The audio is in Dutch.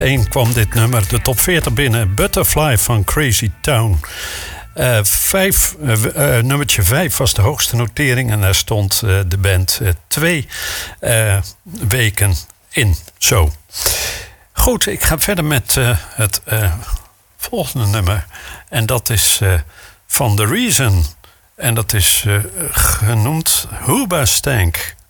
kwam dit nummer de top 40 binnen. Butterfly van Crazy Town. Nummertje 5 was de hoogste notering. En daar stond de band 2 weken in. Zo. Goed, ik ga verder met het volgende nummer. En dat is van The Reason. En dat is genoemd Hoobastank.